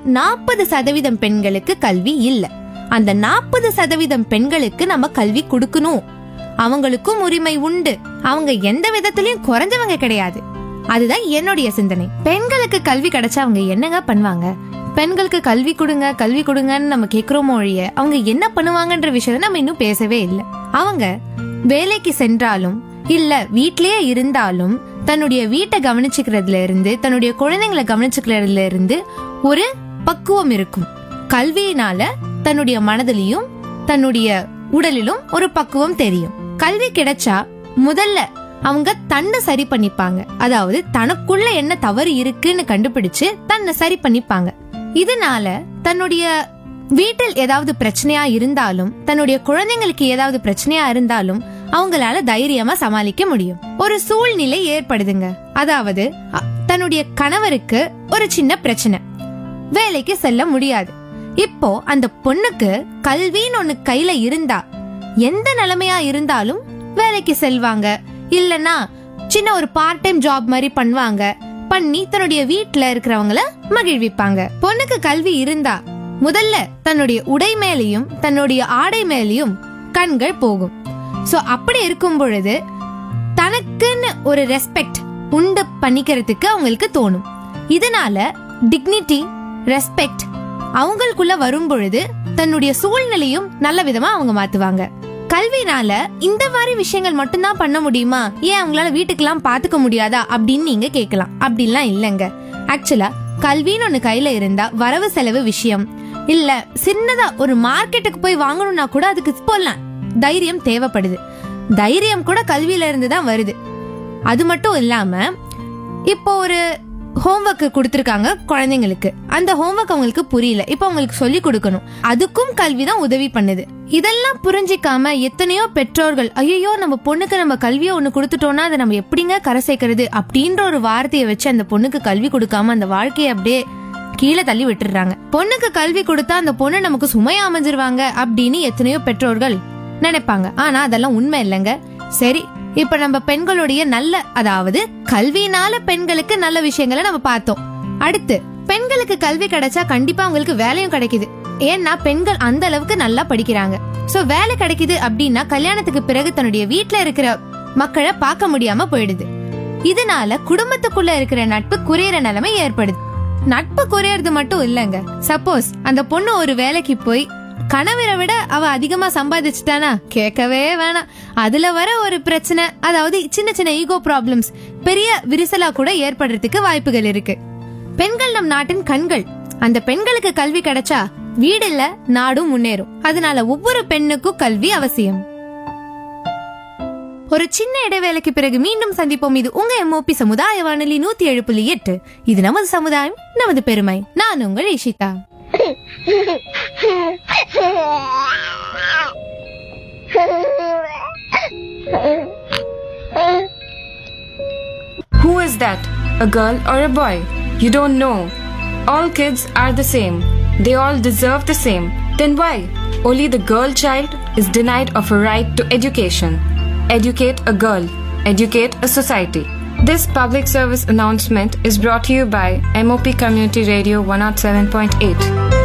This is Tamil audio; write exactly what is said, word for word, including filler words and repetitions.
நாற்பது சதவீதம் பெண்களுக்கு கல்வி இல்ல. அந்த நாற்பது சதவீதம் பெண்களுக்கு நம்ம கல்வி கொடுக்கணும். அவங்களுக்கும் உரிமை உண்டு. அவங்க எந்த விதத்திலயும் குறைஞ்சவங்க கிடையாது. அதுதான் என்னுடைய சிந்தனை. பெண்களுக்கு கல்வி கிடைச்சா அவங்க என்னங்க பண்ணுவாங்க? பெண்களுக்கு கல்வி கொடுங்க கல்வி கொடுங்கன்னு நம்ம கேக்குறோமோ ஒழிய அவங்க என்ன பண்ணுவாங்கன்ற விஷயத்த நம்ம இன்னும் பேசவே இல்லை. அவங்க வேலைக்கு சென்றாலும் இல்ல வீட்லயே இருந்தாலும் தன்னுடைய வீட்டை கவனிச்சுக்கிறதுல இருந்து தன்னுடைய குழந்தைங்களை கவனிச்சுக்கிறதுல இருந்து ஒரு பக்குவம் இருக்கும். கல்வியினால தன்னுடைய மனதிலையும் தன்னுடைய உடலிலும் ஒரு பக்குவம் தெரியும். கல்வி கிடைச்சா முதல்ல அவங்க தன்னை சரி பண்ணிப்பாங்க. அதாவது தனக்குள்ள என்ன தவறு இருக்குன்னு கண்டுபிடிச்சு தன்னை சரி பண்ணிப்பாங்க. இதனால தன்னுடைய வீட்டில் ஏதாவது பிரச்சனையா இருந்தாலும் தன்னுடைய குழந்தைங்களுக்கு ஏதாவது பிரச்சனையா இருந்தாலும் அவங்களால தைரியமா சமாளிக்க முடியும். ஒரு சூழ்நிலை ஏற்படுதுங்க. அதாவது தன்னுடைய கணவருக்கு ஒரு சின்ன பிரச்சனை, வேலைக்கு செல்ல முடியாது. இப்போ அந்த பொண்ணுக்கு கல்வின்னு ஒண்ணு கையில இருந்தா எந்த நிலைமையா இருந்தாலும் வேலைக்கு செல்வாங்க. இல்லனா சின்ன ஒரு பார்ட் டைம் ஜாப் மாதிரி பண்ணுவாங்க. பண்ணி தன்னுடைய வீட்டுல இருக்கிறவங்கள மகிழ்விப்பாங்க. பொண்ணுக்கு கல்வி இருந்தா முதல்ல தன்னுடைய உடை மேலையும் தன்னுடைய ஆடை மேலையும் கண்கள் போகும். சோ அப்படி இருக்கும் பொழுது தனக்குன்னு ஒரு ரெஸ்பெக்ட் உண்டு பண்ணிக்கிறதுக்கு அவங்களுக்கு தோணும். இதனால டிக்னிட்டி ரெஸ்பெக்ட் அவங்களுக்குள்ள வரும் பொழுது தன்னுடைய சூழ்நிலையும் நல்ல விதமா அவங்க மாத்துவாங்க. கல்வினால இந்த மாதிரி விஷயங்கள் மட்டும்தான் பண்ண முடியுமா, ஏன் அவங்களால வீட்டுக்கெல்லாம் பாத்துக்க முடியாதா அப்படின்னு நீங்க கேட்கலாம். அப்படின்லாம் இல்லங்க. ஆக்சுவலா கல்வின்னு ஒண்ணு கையில இருந்தா வரவு செலவு விஷயம் இல்ல சின்னதா ஒரு மார்க்கெட்டுக்கு போய் வாங்கணும்னா கூட அதுக்கு போலாம் தைரியம் தேவைப்படுது. தைரியம் கூட கல்வியில இருந்துதான் வருது. அது மட்டும் இல்லாம இப்போ ஒரு ஹோம்ஒர்க் கொடுத்திருக்காங்க குழந்தைங்களுக்கு. அந்த ஹோம்ஒர்க் அவங்களுக்கு புரியல, இப்ப அவங்களுக்கு சொல்லி கொடுக்கணும். அதுக்கும் கல்விதான் உதவி பண்ணுது. இதெல்லாம் புரிஞ்சிக்காம எத்தனையோ பெற்றோர்கள் ஐயோ நம்ம பொண்ணுக்கு நம்ம கல்வியை ஒண்ணு கொடுத்துட்டோம்னா அதை நம்ம எப்படிங்க கரை சேர்க்கறது அப்படின்ற ஒரு வார்த்தையை வச்சு அந்த பொண்ணுக்கு கல்வி கொடுக்காம அந்த வாழ்க்கையை அப்படியே கீழே தள்ளி விட்டுறாங்க. பொண்ணுக்கு கல்வி கொடுத்தா அந்த பொண்ணு நமக்கு சுமையா அமைஞ்சிருவாங்க அப்படின்னு எத்தனையோ பெற்றோர்கள் நினைப்பாங்க. ஆனா அதெல்லாம் உண்மை இல்லைங்க. சரி, இப்ப நம்ம பெண்களுடைய நல்ல அதாவது கல்வினால பெண்களுக்கு நல்ல விஷயங்களை நம்ம பார்த்தோம். அடுத்து பெண்களுக்கு கல்வி கிடைச்சா கண்டிப்பா அவங்களுக்கு வேலையும் கிடைக்குது. ஏன்னா பெண்கள் அந்த அளவுக்கு நல்லா படிக்கிறாங்க. சோ வேலை கிடைக்குது அப்படின்னா கல்யாணத்துக்கு பிறகு தன்னுடைய வீட்டுல இருக்கிற மக்களை பார்க்க முடியாம போயிடுது. இதனால குடும்பத்துக்குள்ள இருக்கிற நட்பு குறையற நிலைமை ஏற்படுது. நட்பு குறையறது மட்டும் இல்லங்க, சப்போஸ் அந்த பொண்ணு ஒரு வேலைக்கு போய் கணவரை விட அவ அதிகமா சம்பாதிச்சுட்டானா கேட்கவே வேணாம். அதுல வர ஒரு பிரச்சனை, அதாவது சின்ன சின்ன ஈகோ ப்ராப்ளம்ஸ் பெரிய விரிசலா கூட ஏற்படுறதுக்கு வாய்ப்புகள் இருக்கு. பெண்கள் நம் நாட்டின் கண்கள். அந்த பெண்களுக்கு கல்வி கிடைச்சா வீடு இல்ல நாடும் முன்னேறும். அதனால ஒவ்வொரு பெண்ணுக்கும் கல்வி அவசியம். ஒரு சின்ன இடைவேளைக்கு பிறகு மீண்டும் சந்திப்போம். இது உங்க எம்ஓபி சமுதாய வானொலி நூத்தி ஏழு புள்ளி எட்டு. இது நமது சமுதாயம் நமது பெருமை. நான் உங்கள் Ishita. Who is that? A girl or a boy? You don't know. All kids are the same. They all deserve the same. Then why? Only the girl child is denied of a right to education. Educate a girl. Educate a society. This public service announcement is brought to you by M O P Community Radio one oh seven point eight.